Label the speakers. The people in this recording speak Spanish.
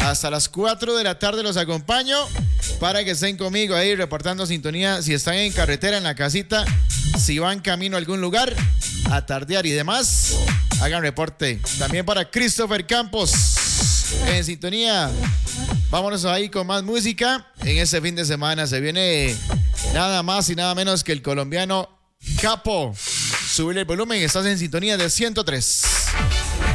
Speaker 1: Hasta las 4 de la tarde los acompaño para que estén conmigo ahí reportando sintonía. Si están en carretera, en la casita, si van camino a algún lugar, a tardear y demás, hagan reporte. También para Christopher Campos en sintonía. Vámonos ahí con más música. En este fin de semana se viene nada más y nada menos que el colombiano Capo. Subir el volumen, estás en sintonía de 103.